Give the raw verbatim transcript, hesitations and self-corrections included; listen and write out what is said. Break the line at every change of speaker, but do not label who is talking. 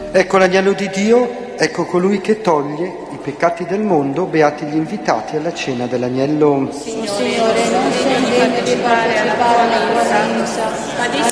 Ecco l'agnello di Dio, ecco colui che toglie i peccati del mondo, beati gli invitati alla cena dell'agnello.
Signore, non sono degno di partecipare alla tua mensa, ma